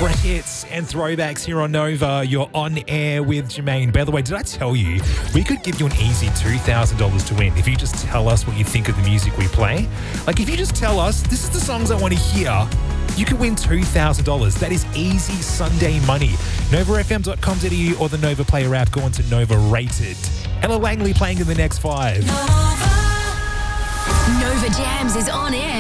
Fresh hits and throwbacks here on Nova. You're on air with Jermaine. By the way, did I tell you we could give you an easy $2,000 to win if you just tell us what you think of the music we play? Like, if you just tell us, this is the songs I want to hear, you could win $2,000. That is easy Sunday money. NovaFM.com.au or the Nova Player app. Go on to Nova Rated. Ella Langley playing in the next 5. Nova Jams is on air